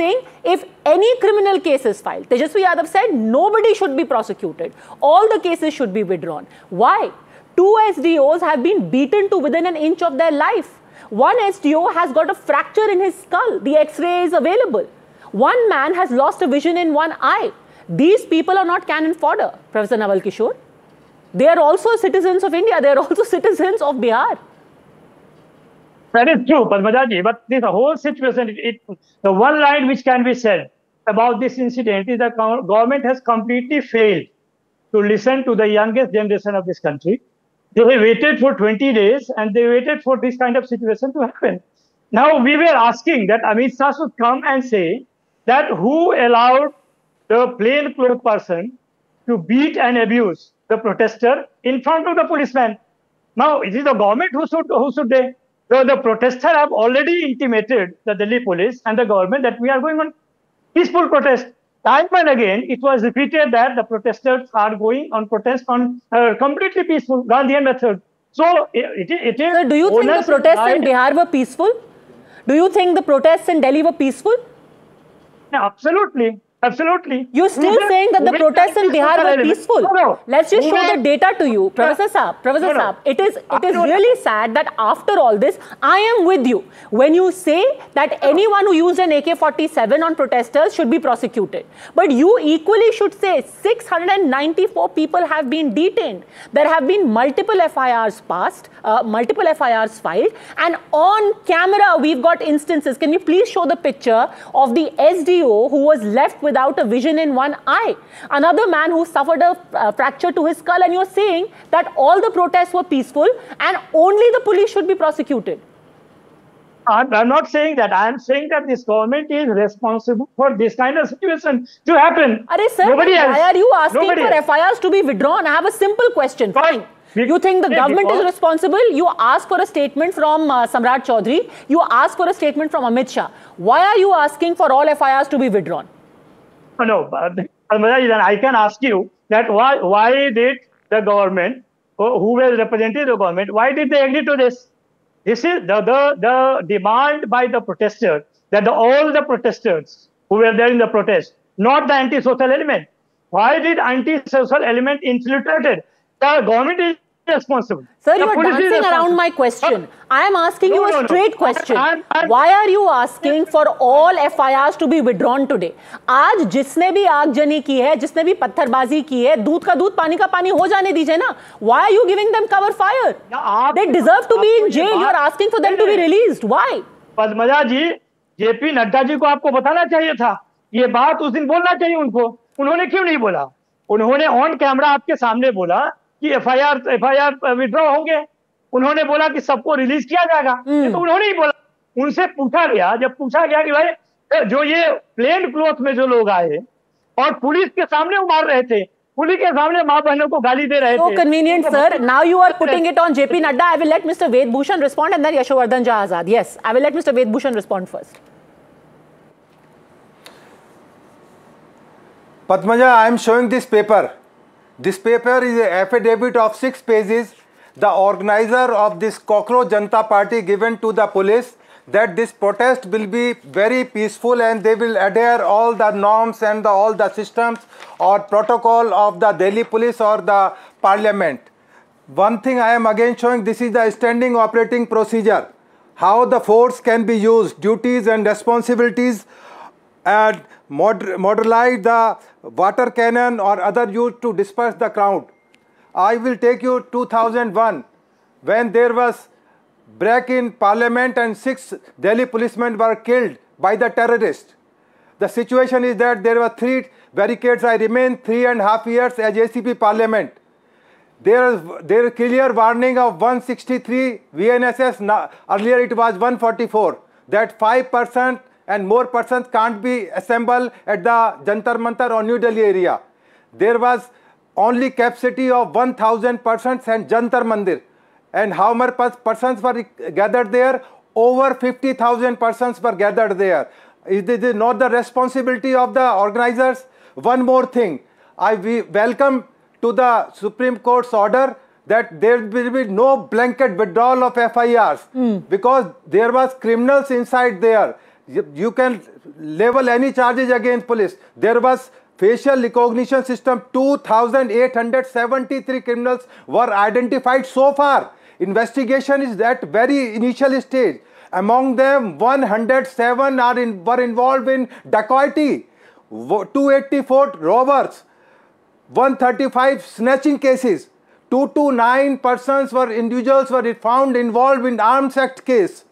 saying if any criminal case is filed, Tejaswi Yadav said nobody should be prosecuted. All the cases should be withdrawn. Why? 2 SDOs have been beaten to within an inch of their life. One SDO has got a fracture in his skull. The X-ray is available. One man has lost a vision in one eye. These people are not cannon fodder, Professor Naval Kishore. They are also citizens of India. They are also citizens of Bihar. That is true, Padmaja ji, but this whole situation, the one line which can be said about this incident is that government has completely failed to listen to the youngest generation of this country. They waited for 20 days and they waited for this kind of situation to happen. Now, we were asking that Amit Shah should come and say that who allowed the plainclothes person to beat and abuse the protester in front of the policeman. Now, it is the government who should they? So the protesters have already intimated the Delhi police and the government that we are going on peaceful protest. Time and again, it was repeated that the protesters are going on protest on completely peaceful Gandhian method. So it is. So do you think the protests in Bihar were peaceful? Do you think the protests in Delhi were peaceful? Yeah, absolutely. Absolutely. You're still saying that the protests in Bihar were peaceful. No. Let's just show the data to you. Professor Saab, it is really sad that after all this, I am with you when you say that anyone who used an AK-47 on protesters should be prosecuted. But you equally should say 694 people have been detained. There have been multiple FIRs passed, multiple FIRs filed, and on camera we've got instances. Can you please show the picture of the SDO who was left without a vision in one eye? Another man who suffered a fracture to his skull, and you're saying that all the protests were peaceful and only the police should be prosecuted. I'm not saying that. I am saying that this government is responsible for this kind of situation to happen. Sir, why are you asking for FIRs to be withdrawn? I have a simple question. Fine. You think the government is responsible? You ask for a statement from Samrat Chaudhary. You ask for a statement from Amit Shah. Why are you asking for all FIRs to be withdrawn? No, I can ask you that why did the government, who was representing the government, why did they agree to this? This is the demand by the protesters, that all the protesters who were there in the protest, not the anti-social element. Why did anti-social element infiltrated? The government is responsible. Sir, you are dancing around my question. I am asking you a straight question. Why are you asking for all FIRs to be withdrawn today? आज जिसने भी आगजनी की है, जिसने भी पत्थरबाजी की है, दूध का दूध, पानी का पानी हो जाने दीजिए ना. Why are you giving them cover fire? They deserve to be in jail. You are asking for them to be released. Why? Padmaja ji, JP Nadda ji को आपको बताना चाहिए था. ये बात उस दिन बोलना चाहिए उनको. उन्होंने क्यों नहीं बोला? उन्होंने ऑन कैमरा आपके सामने बोला कि एफआईआर विड्रॉ होंगे. उन्होंने बोला कि सबको रिलीज किया जाएगा. तो उन्होंने ही बोला. उनसे पूछा गया, जब पूछा गया कि भाई जो ये प्लेन क्लॉथ में जो लोग आए और पुलिस के सामने मार रहे थे, पुलिस के सामने मां बहनों को गाली दे रहे थे. So convenient, sir. Now you are putting it on JP Nadda. I will let Mr. Ved Bhushan respond and then Yashovardhan Azad. Yes, I will let Mr. Ved Bhushan respond first. Padmaja, I am showing this paper. This paper is an affidavit of 6 pages. The organizer of this Cockroach Janata Party given to the police that this protest will be very peaceful and they will adhere all the norms and all the systems or protocol of the Delhi police or the parliament. One thing I am again showing, this is the standing operating procedure. How the force can be used, duties and responsibilities, and modelize the water cannon or other used to disperse the crowd. I will take you 2001 when there was break in parliament and 6 Delhi policemen were killed by the terrorists. The situation is that there were 3 barricades. I remained 3.5 years as ACP parliament. There is clear warning of 163 VNSS. Earlier it was 144. That 5% and more persons can't be assembled at the Jantar Mantar or New Delhi area. There was only capacity of 1,000 persons and Jantar Mandir. And how many persons were gathered there? Over 50,000 persons were gathered there. Is this not the responsibility of the organizers? One more thing. We welcome to the Supreme Court's order that there will be no blanket withdrawal of FIRs because there was criminals inside there. You can level any charges against police. There was facial recognition system. 2,873 criminals were identified so far. Investigation is at very initial stage. Among them, 107 were involved in dacoity, 284 robbers, 135 snatching cases, 229 individuals were found involved in Arms Act case,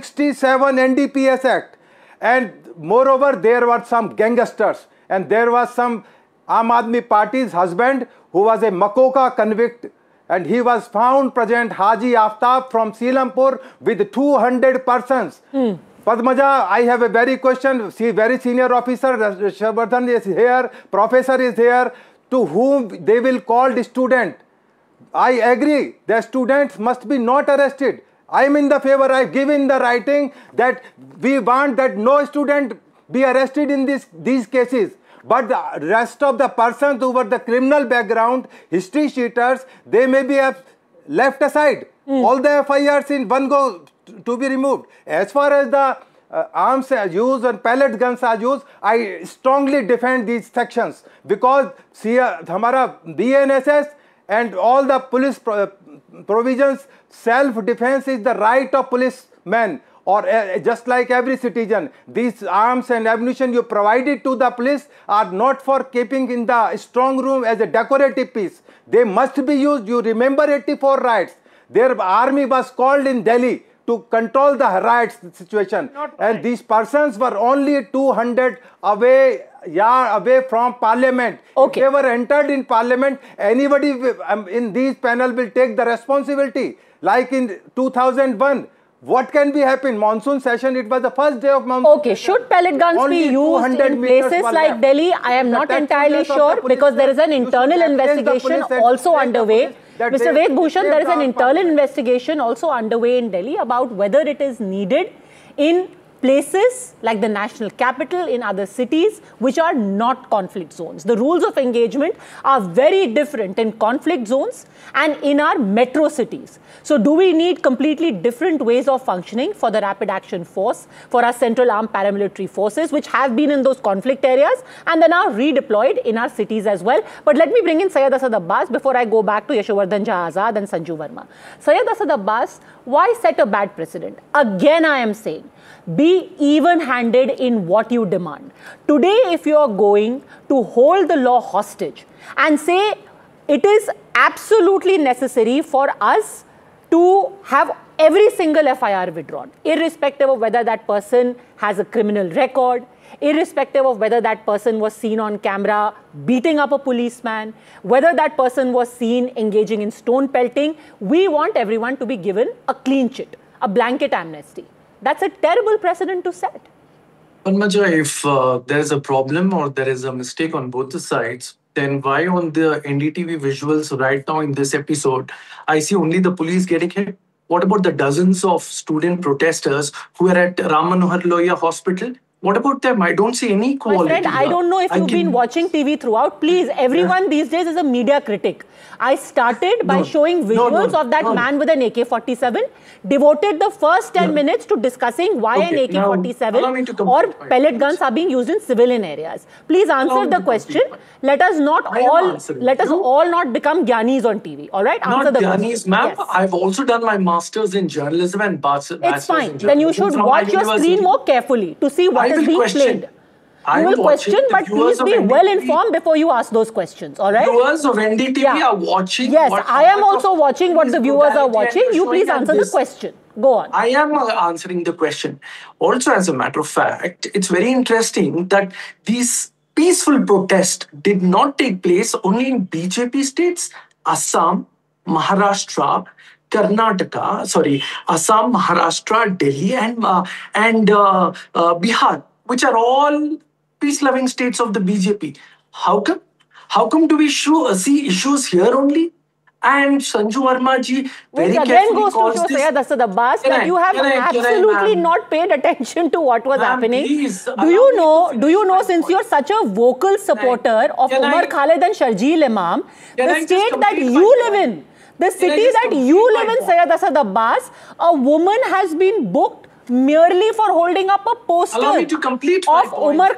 67 NDPS Act, and moreover there were some gangsters, and there was some Aam Aadmi Party's husband who was a Makoka convict, and he was found present, Haji Aftab from Seelampur, with 200 persons. Padmaja, I have a very question. See, very senior officer, Shabardhan is here, professor is here, to whom they will call the student. I agree, the students must be not arrested. I am in the favor, I give in the writing that we want that no student be arrested in these cases. But the rest of the persons who were the criminal background, history cheaters, they may be left aside. All the FIRs in one go to be removed. As far as the arms are used and pellet guns are used, I strongly defend these sections, because hamara BNSS and all the police provisions, self-defense is the right of policemen, or just like every citizen. These arms and ammunition you provided to the police are not for keeping in the strong room as a decorative piece. They must be used. You remember 84 riots. Their army was called in Delhi to control the riots situation. And these persons were only 200 away from parliament. Okay. If they were entered in parliament, anybody in these panel will take the responsibility. Like in 2001, what can be happen? Monsoon session, it was the first day of monsoon. Okay, should pellet guns Only be used 200 in meters places were like left. Delhi? I am not entirely sure, because there is an internal investigation also underway. Mr. Ved Bhushan, there is an internal investigation also underway in Delhi about whether it is needed in places like the national capital, in other cities which are not conflict zones. The rules of engagement are very different in conflict zones and in our metro cities. So do we need completely different ways of functioning for the Rapid Action Force, for our Central Armed Paramilitary Forces, which have been in those conflict areas and then are redeployed in our cities as well? But let me bring in Syed Asad Abbas before I go back to Yashovardhan Jha Azad and Sanju Verma. Syed Asad Abbas, why set a bad precedent? Again, I am saying, be even-handed in what you demand. Today, if you are going to hold the law hostage and say it is absolutely necessary for us to have every single FIR withdrawn, irrespective of whether that person has a criminal record, irrespective of whether that person was seen on camera beating up a policeman, whether that person was seen engaging in stone pelting, we want everyone to be given a clean chit, a blanket amnesty. That's a terrible precedent to set. Padmaja, if there is a problem or there is a mistake on both the sides, then why on the NDTV visuals right now in this episode, I see only the police getting hit? What about the dozens of student protesters who are at Ram Manohar Lohia Hospital? What about them? I don't see any quality. My friend, I don't know if you've been watching TV throughout. Please, everyone these days is a media critic. I started by showing visuals of that man with an AK-47, devoted the first 10 minutes to discussing why an AK-47 or pellet guns are being used in civilian areas. Please answer the question. Let us all not become Gyanis on TV. All right? Answer the question. Gyanis, ma'am. Yes. I've also done my master's in journalism and bachelor's. It's fine. Then you should watch your screen more carefully to see what is being played. You will question, but please be well informed before you ask those questions, all right? Viewers of NDTV are watching. Yes, I am also watching what the viewers are watching. You please answer the question. Go on. I am answering the question. Also, as a matter of fact, it's very interesting that these peaceful protests did not take place only in BJP states, Assam, Maharashtra, Karnataka, Assam, Maharashtra, Delhi, and Bihar, which are all peace-loving states of the BJP. How come? How come do we see issues here only? And Sanju Verma ji very again goes to show Syed Asad Abbas that you have absolutely not paid attention to what was happening. Do you know, since you're such a vocal supporter of Umar Khalid and Sharjeel Imam, the state that you live in, the city that you live in, Syed Asad Abbas, a woman has been booked merely for holding up a poster Allow me to complete my of point. Omar